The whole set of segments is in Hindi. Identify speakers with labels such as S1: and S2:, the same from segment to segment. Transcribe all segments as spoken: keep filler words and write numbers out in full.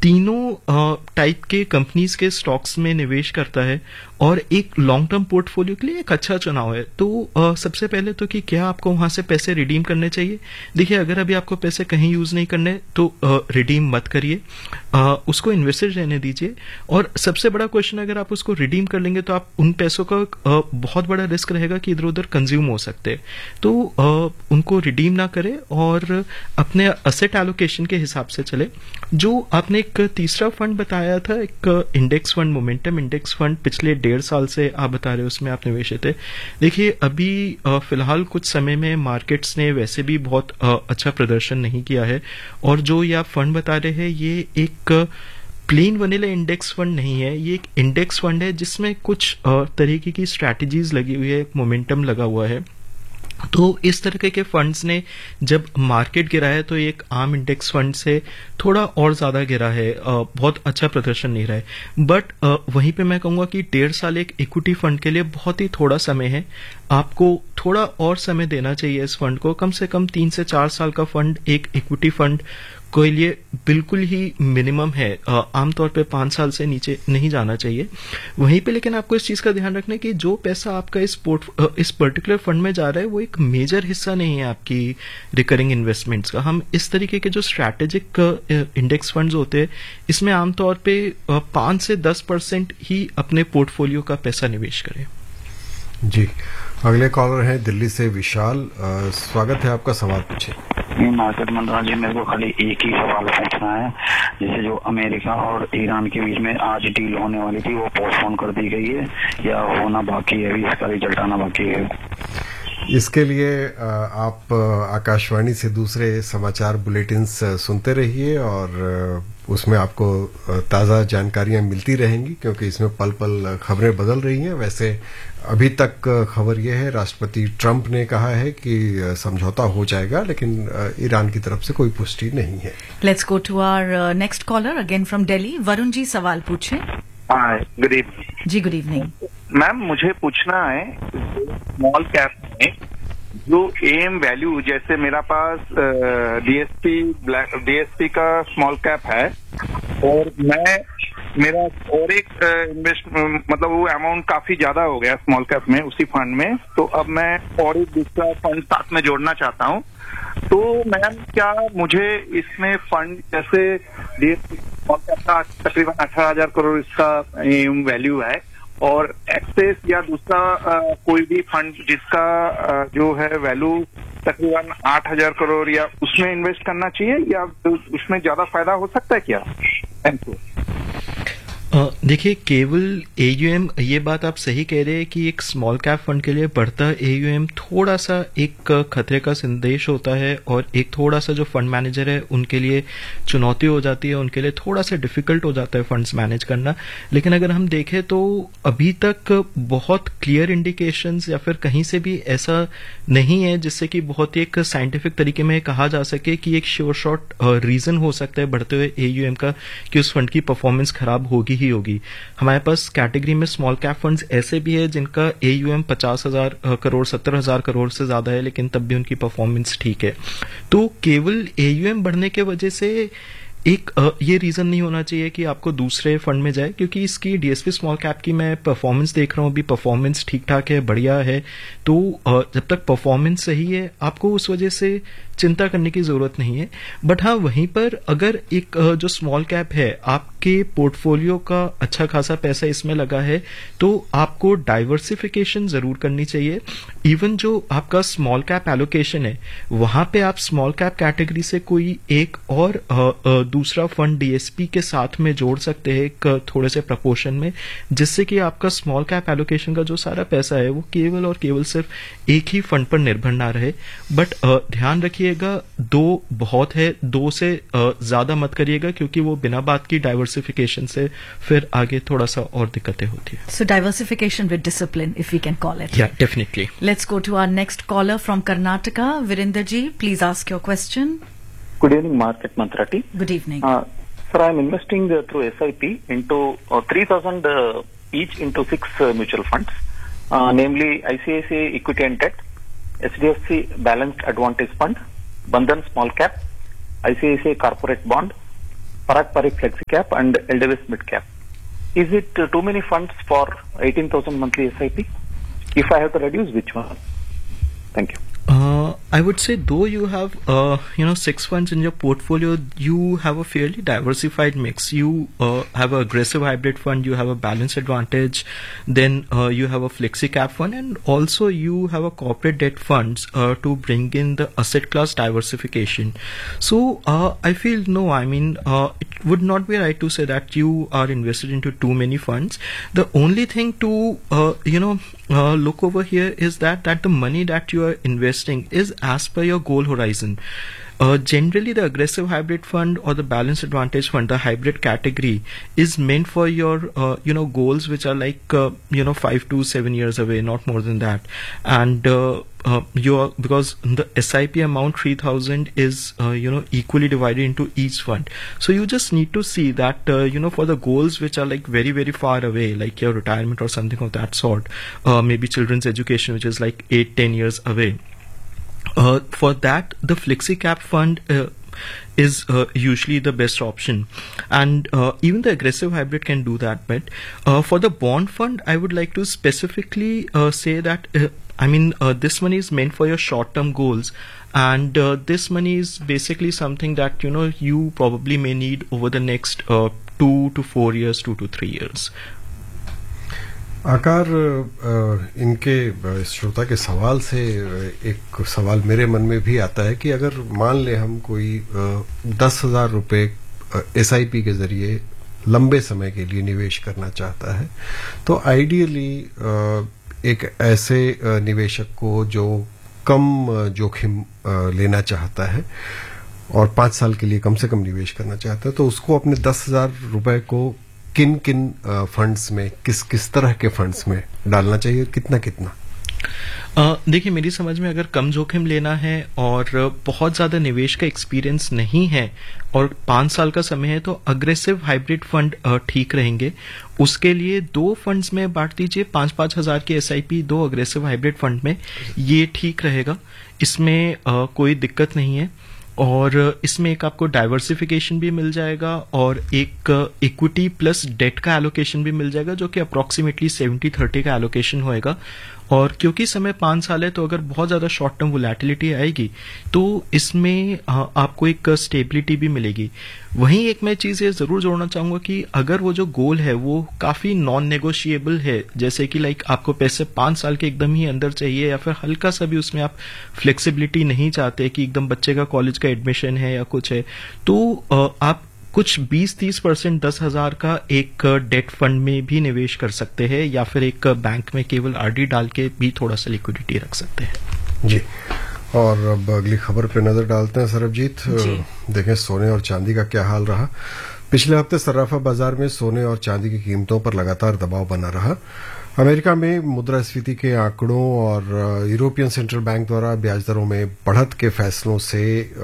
S1: तीनों टाइप के कंपनीज के स्टॉक्स में निवेश करता है और एक लॉन्ग टर्म पोर्टफोलियो के लिए एक अच्छा चुनाव है। तो uh, सबसे पहले तो कि क्या आपको वहां से पैसे रिडीम करने चाहिए। देखिए, अगर अभी आपको पैसे कहीं यूज नहीं करने तो रिडीम uh, मत करिए, uh, उसको इन्वेस्टेड रहने दीजिए। और सबसे बड़ा क्वेश्चन, अगर आप उसको रिडीम कर लेंगे तो आप उन पैसों का uh, बहुत बड़ा रिस्क रहेगा कि इधर उधर कंज्यूम हो सकते हैं। तो uh, उनको रिडीम ना करें और अपने असेट एलोकेशन के हिसाब से चले। जो आपने एक तीसरा फंड बताया था, एक index fund, momentum index fund, पिछले डेढ़ साल से आप बता रहे हो उसमें आप निवेशित है। देखिए, अभी फिलहाल कुछ समय में मार्केट्स ने वैसे भी बहुत अच्छा प्रदर्शन नहीं किया है, और जो ये आप फंड बता रहे हैं ये एक प्लेन वनीला इंडेक्स फंड नहीं है, ये एक इंडेक्स फंड है जिसमें कुछ तरीके की स्ट्रैटेजीज लगी हुई है, मोमेंटम लगा हुआ है। तो इस तरह के फंड्स ने जब मार्केट गिरा है तो एक आम इंडेक्स फंड से थोड़ा और ज्यादा गिरा है, बहुत अच्छा प्रदर्शन नहीं रहा है। बट वहीं पे मैं कहूंगा कि डेढ़ साल एक इक्विटी फंड के लिए बहुत ही थोड़ा समय है। आपको थोड़ा और समय देना चाहिए इस फंड को। कम से कम तीन से चार साल का फंड एक इक्विटी फंड के लिए बिल्कुल ही मिनिमम है। आमतौर पे पांच साल से नीचे नहीं जाना चाहिए। वहीं पे लेकिन आपको इस चीज का ध्यान रखना है कि जो पैसा आपका इस पोर्ट इस पर्टिकुलर फंड में जा रहा है वो एक मेजर हिस्सा नहीं है आपकी रिकरिंग इन्वेस्टमेंट्स का। हम इस तरीके के जो स्ट्रैटेजिक इंडेक्स फंड्स होते हैं इसमें आमतौर पे पांच से दस परसेंट ही अपने पोर्टफोलियो का पैसा निवेश करें।
S2: जी, अगले कॉलर हैं दिल्ली से विशाल। आ, स्वागत है आपका, सवाल पूछे।
S3: मार्केट मंत्रा जी, मेरे को खाली एक ही सवाल पूछना है। जैसे जो अमेरिका और ईरान के बीच में आज डील होने वाली थी वो पोस्टपोन कर दी गई है या होना बाकी है, अभी इसका रिजल्ट आना बाकी है?
S2: इसके लिए आप आकाशवाणी से दूसरे समाचार बुलेटिन्स सुनते रहिए और उसमें आपको ताज़ा जानकारियां मिलती रहेंगी, क्योंकि इसमें पल पल खबरें बदल रही हैं। वैसे अभी तक खबर यह है, राष्ट्रपति ट्रंप ने कहा है कि समझौता हो जाएगा, लेकिन ईरान की तरफ से कोई पुष्टि नहीं है।
S4: Let's go to our next collar again from Delhi. Varun ji, सवाल पूछें।
S5: हाय, गुड इवनिंग
S4: जी। Good evening
S5: ma'am. मुझे पूछना है, स्मॉल कैप में जो एम वैल्यू, जैसे मेरा पास डीएसपी डीएसपी का स्मॉल कैप है और मैं मेरा और एक इन्वेस्ट मतलब वो अमाउंट काफी ज्यादा हो गया स्मॉल कैप में उसी फंड में, तो अब मैं और एक दूसरा फंड साथ में जोड़ना चाहता हूँ। तो मैम, क्या मुझे इसमें फंड जैसे डीएसपी स्मॉल कैप का तकरीबन अठारह हजार करोड़ इसका एम वैल्यू है और एक्सेस या दूसरा आ, कोई भी फंड जिसका आ, जो है वैल्यू तकरीबन आठ हजार करोड़ या उसमें इन्वेस्ट करना चाहिए या उसमें ज्यादा फायदा हो सकता है क्या? Thank you.
S1: देखिए, केवल एयूएम, ये बात आप सही कह रहे हैं कि एक स्मॉल कैप फंड के लिए बढ़ता एयूएम थोड़ा सा एक खतरे का संदेश होता है और एक थोड़ा सा जो फंड मैनेजर है उनके लिए चुनौती हो जाती है, उनके लिए थोड़ा सा डिफिकल्ट हो जाता है फंड्स मैनेज करना। लेकिन अगर हम देखें तो अभी तक बहुत क्लियर इंडिकेशंस या फिर कहीं से भी ऐसा नहीं है जिससे कि बहुत ही एक साइंटिफिक तरीके में कहा जा सके कि एक श्योर शॉट रीजन हो सकता है बढ़ते हुए एयूएम का कि उस फंड की परफॉर्मेंस खराब होगी ही होगी। हमारे पास कैटेगरी में स्मॉल कैप फंड्स ऐसे भी है जिनका एयूएम पचास हजार करोड़ सत्तर हजार करोड़ से ज्यादा है, लेकिन तब भी उनकी परफॉर्मेंस ठीक है। तो केवल एयूएम बढ़ने के वजह से एक ये रीजन नहीं होना चाहिए कि आपको दूसरे फंड में जाए, क्योंकि इसकी डीएसपी स्मॉल कैप की मैं परफॉर्मेंस देख रहा हूं, अभी परफॉर्मेंस ठीक ठाक है, बढ़िया है। तो जब तक परफॉर्मेंस सही है आपको उस वजह से चिंता करने की जरूरत नहीं है। बट हाँ, वहीं पर अगर एक जो स्मॉल कैप है आपके पोर्टफोलियो का अच्छा खासा पैसा इसमें लगा है तो आपको डाइवर्सिफिकेशन जरूर करनी चाहिए। इवन जो आपका स्मॉल कैप एलोकेशन है वहां पे आप स्मॉल कैप कैटेगरी से कोई एक और आ, आ, दूसरा फंड डीएसपी के साथ में जोड़ सकते हैं एक थोड़े से प्रपोर्शन में, जिससे कि आपका स्मॉल कैप एलोकेशन का जो सारा पैसा है वो केवल और केवल सिर्फ एक ही फंड पर निर्भर ना रहे। बट ध्यान रखिएगा, दो बहुत है, दो से ज्यादा मत करिएगा, क्योंकि वो बिना बात की डाइवर्सिफिकेशन से फिर आगे थोड़ा सा और दिक्कतें होती है।
S4: सो diversification with discipline, if we can call it.
S1: या definitely.
S4: Let's go to our next collar from Karnataka. Virendra ji, please ask your question.
S3: Good evening, Market Mantra team.
S4: Good evening.
S3: Uh, sir, I am investing uh, through S I P into uh, three thousand uh, each into six uh, mutual funds, uh, namely I C I C I Equity and Debt, H D F C Balanced Advantage Fund, Bandhan Small Cap, I C I C I Corporate Bond,
S6: Parag Parikh Flexi Cap and L Davis Mid Cap. Is it uh, too many funds for eighteen thousand monthly S I P? If I have to reduce, which one? Thank you.
S1: Uh, I would say though you have uh, you know six funds in your portfolio, you have a fairly diversified mix. You uh, have an aggressive hybrid fund, you have a balance advantage, then uh, you have a flexi cap fund, and also you have a corporate debt funds uh, to bring in the asset class diversification. So uh, I feel no, I mean uh, it would not be right to say that you are invested into too many funds. The only thing to uh, you know uh, look over here is that that the money that you are investing is as per your goal horizon. Uh, generally, the aggressive hybrid fund or the balance advantage fund, the hybrid category, is meant for your uh, you know goals which are like uh, you know five to seven years away, not more than that. And uh, uh, your because the S I P amount three thousand is uh, you know equally divided into each fund. So you just need to see that uh, you know for the goals which are like very very far away, like your retirement or something of that sort, uh, maybe children's education, which is like eight ten years away. Uh, for that, the flexi cap fund uh, is uh, usually the best option, and uh, even the aggressive hybrid can do that. But uh, for the bond fund, I would like to specifically uh, say that uh, I mean uh, this money is meant for your short-term goals, and uh, this money is basically something that you know you probably may need over the next uh, two to four years, two to three years.
S2: आकार इनके श्रोता के सवाल से एक सवाल मेरे मन में भी आता है कि अगर मान ले हम कोई दस हजार रुपये एसआईपी के जरिए लंबे समय के लिए निवेश करना चाहता है, तो आइडियली एक ऐसे निवेशक को जो कम जोखिम लेना चाहता है और पांच साल के लिए कम से कम निवेश करना चाहता है, तो उसको अपने दस हजार रुपये को किन किन फंड्स में, किस किस तरह के फंड्स में डालना चाहिए, कितना कितना?
S1: देखिए, मेरी समझ में अगर कम जोखिम लेना है और बहुत ज्यादा निवेश का एक्सपीरियंस नहीं है और पांच साल का समय है, तो अग्रेसिव हाइब्रिड फंड ठीक रहेंगे. उसके लिए दो फंड्स में बांट दीजिए, पांच पांच हजार की एसआईपी दो अग्रेसिव हाइब्रिड फंड में, ये ठीक रहेगा. इसमें आ, कोई दिक्कत नहीं है. और इसमें एक आपको डाइवर्सिफिकेशन भी मिल जाएगा और एक इक्विटी प्लस डेट का एलोकेशन भी मिल जाएगा, जो कि अप्रोक्सीमेटली सेवेंटी थर्टी का एलोकेशन होएगा. और क्योंकि समय पांच साल है, तो अगर बहुत ज्यादा शॉर्ट टर्म वोलेटिलिटी आएगी तो इसमें आपको एक स्टेबिलिटी भी मिलेगी. वहीं एक मैं चीज ये जरूर जोड़ना चाहूंगा कि अगर वो जो गोल है वो काफी नॉन नेगोशिएबल है, जैसे कि लाइक आपको पैसे पांच साल के एकदम ही अंदर चाहिए, या फिर हल्का सा भी उसमें आप फ्लेक्सिबिलिटी नहीं चाहते कि एकदम बच्चे का कॉलेज का एडमिशन है या कुछ है, तो आप कुछ बीस तीस परसेंट दस हजार का एक डेट फंड में भी निवेश कर सकते हैं, या फिर एक बैंक में केवल आरडी डाल के भी थोड़ा सा लिक्विडिटी रख सकते हैं.
S2: जी, और अब अगली खबर पे नजर डालते हैं सरबजीत. देखें सोने और चांदी का क्या हाल रहा. पिछले हफ्ते सर्राफा बाजार में सोने और चांदी की कीमतों पर लगातार दबाव बना रहा. अमेरिका में मुद्रास्फीति के आंकड़ों और यूरोपियन सेंट्रल बैंक द्वारा ब्याज दरों में बढ़त के फैसलों से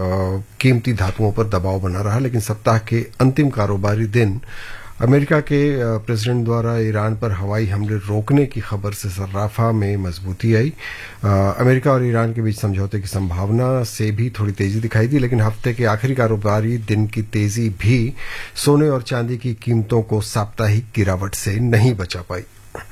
S2: कीमती धातुओं पर दबाव बना रहा. लेकिन सप्ताह के अंतिम कारोबारी दिन अमेरिका के प्रेसिडेंट द्वारा ईरान पर हवाई हमले रोकने की खबर से सर्राफा में मजबूती आई. अमेरिका और ईरान के बीच समझौते की संभावना से भी थोड़ी तेजी दिखाई दी, लेकिन हफ्ते के आखिरी कारोबारी दिन की तेजी भी सोने और चांदी की कीमतों को साप्ताहिक गिरावट से नहीं बचा पाई.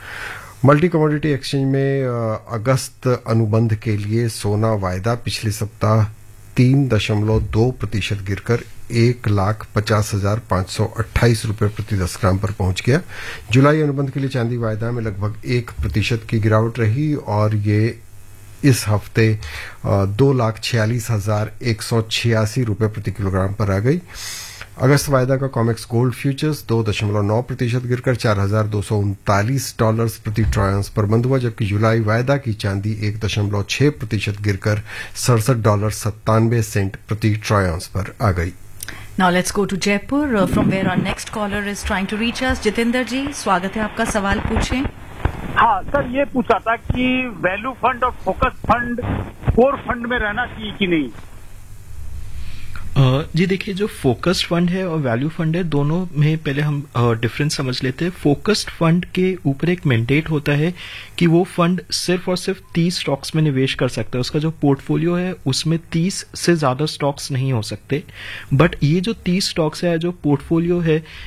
S2: मल्टी कमोडिटी एक्सचेंज में अगस्त अनुबंध के लिए सोना वायदा पिछले सप्ताह तीन दशमलव दो प्रतिशत गिरकर एक लाख पचास हजार पांच सौ अट्ठाईस रुपये प्रति दस ग्राम पर पहुंच गया. जुलाई अनुबंध के लिए चांदी वायदा में लगभग एक प्रतिशत की गिरावट रही और ये इस हफ्ते दो लाख छियालीस हजार एक सौ छियासी रुपये प्रति किलोग्राम पर आ गई. अगस्त वायदा का कॉमेक्स गोल्ड फ्यूचर्स दो दशमलव नौ प्रतिशत गिरकर चार हजार दो सौ उनतालीस डॉलर प्रति ट्राई ऑunce पर बंद हुआ, जबकि जुलाई वायदा की चांदी एक दशमलव छह प्रतिशत गिरकर सड़सठ डॉलर सत्तानवे सेंट प्रति ट्राई ऑunce पर आ गई.
S4: Now let's go to Jaipur, uh, from where our next caller is trying to reach us. Jitendra जी, स्वागत है आपका, सवाल पूछें.
S7: हाँ सर, ये पूछा था कि वैल्यू फंड और फोकस फंड कोर फंड में रहना चाहिए कि नहीं.
S1: अ, जी देखिए, जो फोकस्ड फंड है और वैल्यू फंड है, दोनों में पहले हम डिफरेंस समझ लेते हैं। फोकस्ड फंड के ऊपर एक मैंडेट होता है कि वो फंड सिर्फ और सिर्फ तीस स्टॉक्स में निवेश कर सकता है। उसका जो पोर्टफोलियो है उसमें तीस से ज्यादा स्टॉक्स नहीं हो सकते। बट ये जो तीस स्टॉक्स है, जो पोर्टफोलियो है,